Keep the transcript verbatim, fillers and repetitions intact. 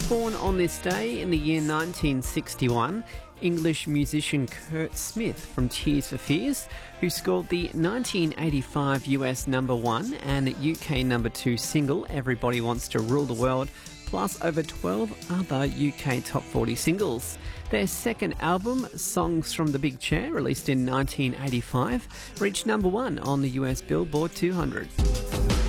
Born on this day in the year nineteen sixty-one, English musician Kurt Smith from Tears for Fears, who scored the nineteen eighty-five U S number one and U K number two single Everybody Wants to Rule the World, plus over twelve other U K top forty singles. Their second album, Songs from the Big Chair, released in nineteen eighty-five, reached number one on the U S Billboard two hundred.